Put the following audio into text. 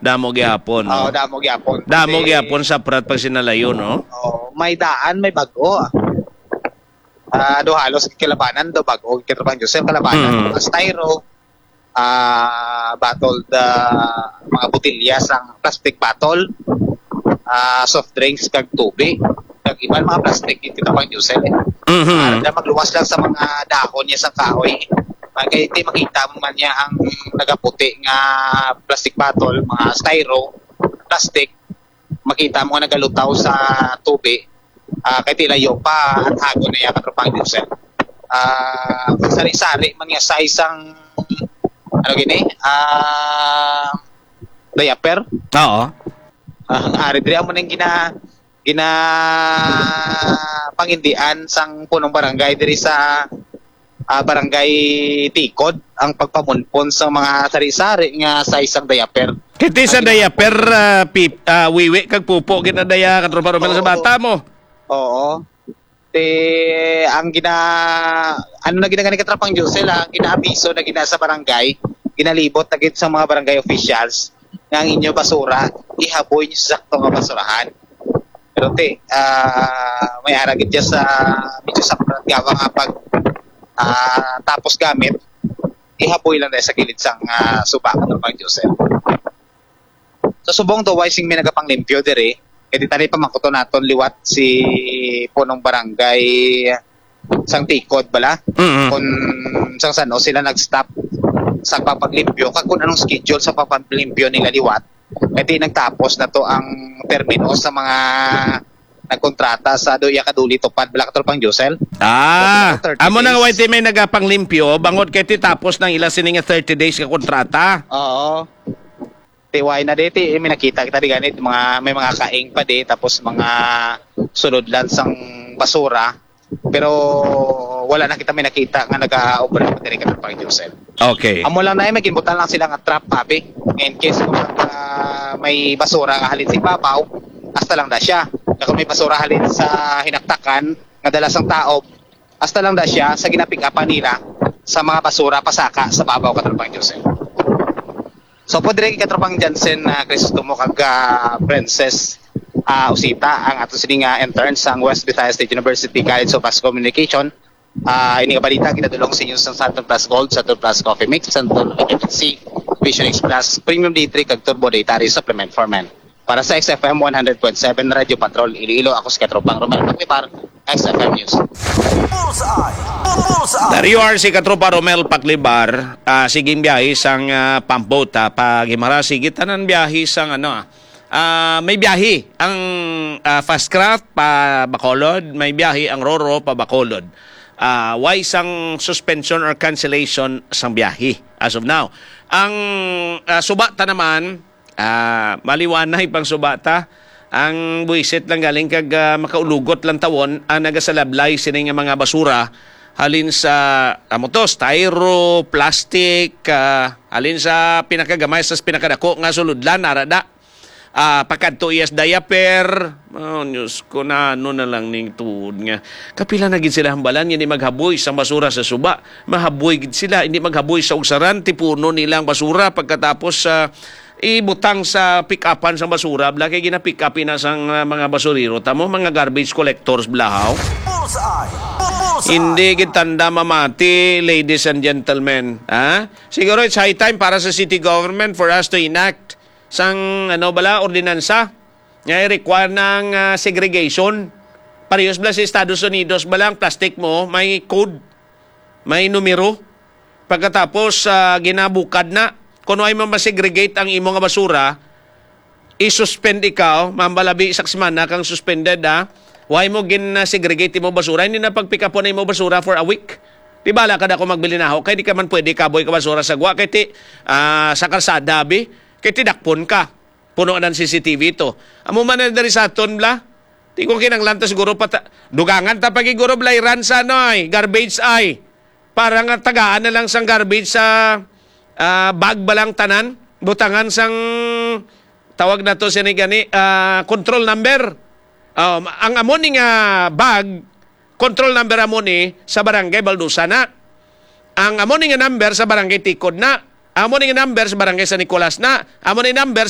Damo gyapon, no? Oo, damo gyapon. Damo gyapon sa prat pag sinalayo, no? Oh, may daan, may bago. Do halos kilabanan do bago Katarpang Joseph kalabanan. Styro, battle mga botelya sang plastic bottle, soft drinks kag tubig. Kag iban mga plastic Katarpang Joseph. Da magluwas lang sa mga dahon niya sa kahoy. Kaya hindi makita mo man niya ang nagaputi nga plastic bottle, mga styro, plastic, makita mo nga nagalutaw sa tubig. Kaya tilayo pa at hago na yan Katarpang Joseph. Sari-sari man nga sa isang diaper. Oo. Ari diri mo nang gina pangindian sang punong barangay diri sa barangay Tikod ang pagpamunpon sa mga sari-sari nga sa isang diaper. Kiti sa diaper, wiwi kag pupo ginadaya Katarpang Romel sa bata mo. Oo. Ang na ginagani Katarpang Joseph, ang ginaabiso na sa barangay, ginalibot na sa mga barangay officials nga ang inyo basura, ihaboy nyo sa sakto nga basurahan. Pero may aragid dyan sa medyo sa gawang pag tapos gamit, ihaboy lang dahil sa gilid sang suba Katarpang Joseph. So subong to, sing may nagapanglimpyo diri, kaya tani pa makuto naton liwat si punong barangay sang Tikod bala. Kung sang sano sila nag-stop sa papaglimpyo, kung anong schedule sa papaglimpyo nila liwat, kaya nagtapos na to ang termino sa mga nagkontrata sa Doya Kaduli Tupad bala Katarpang Joseph. Amo nang white may nagapanglimpyo bangod kay tapos ng ila sini nga 30 days ka kontrata. Oo. Tiway na dito, may nakita kita di ganit, may mga kaing pa di, tapos mga sunod lang sang basura. Pero wala na kita may nakita nga nag-overlap na rin Katarpang Joseph. Okay. Amo lang na magimbutan lang sila nga trap, papi. In case kung may basura nga halin si Papaw, hasta lang da siya. Kung may basura halin sa hinaktakan, nga dala sang tao, hasta lang da siya sa ginapick-upan nila sa mga basura pasaka sa Babaw Katarpang Joseph. So po dire Katarpang Jansen Crisostomo kag Princess Usita ang ato sini nga intern sa West Visayas State University College of Mass Communication. Ini nga balita kinadulong sa inyo sa Santon Plus Gold, Santon Plus Coffee Mix, Santon Vitamin C, Vision X Plus, Premium D3 kag Turbo Dietary Supplement for Men. Para sa XFM 100.7 Radio Patrol Iloilo, ako si Katarpang Romel Paclibar, XFM News. Dari si Katropa Romel Paclibar, siging biyahe sang Pampota, pag himara sige tanan biyahe sang may biyahe ang Fast Craft pa Bacolod, may biyahe ang Roro pa Bacolod. Why sang suspension or cancellation sang biyahe as of now. Ang subata naman, maliwanay pang subata, ang buisit lang galing kag makaulugot lang tawon ang nagasalablay sini nga mga basura halin sa styro, plastic, halin sa pinakagamay sa pinakadako nga suludlan narada. Pagkadto iyas diaper, news ko na na lang ning tuod nga. Kapila na gid sila hambalan hindi maghaboy sa basura sa suba. Mahaboy gid sila, hindi maghaboy sa ugsaran, tipuno nilang basura pagkatapos ibutang sa pick-upan sa basura, bla kay gina-pick-upin na sang mga basuriro tamo, mga garbage collectors blahaw. Hindi kitanda mamati, ladies and gentlemen. Siguro it's high time para sa city government for us to enact sang ordinansa nga i-require ng segregation. Parehas bla sa Estados Unidos balang plastic mo may code, may numero. Pagkatapos ginabukad na kung ay masegregate ang imo nga basura, i-suspend ikaw, mambalabi isak semana kang suspended why mo gin-segregate mo basura, hindi na pag-pick up na imo basura for a week. Di bala ka na kung magbili na ako, kaya di ka man pwede kaboy ka basura sa gwa, kaya sa kalsada, kaya tidakpon ka. Puno ng CCTV ito. Amo man na dari sa aton, bla? Di ko kinanglan siguro dugangan ta pagiguro blayran sa garbage ay. Parang tagaan na lang sang garbage sa bag balang tanan, butangan sang tawag na to sinigani control number. Ang amoni nga bag, control number amoni sa barangay Baldusa na. Ang amoni nga number sa barangay Tikod na. Amoni nga number sa barangay San Nicolas na. Amoni number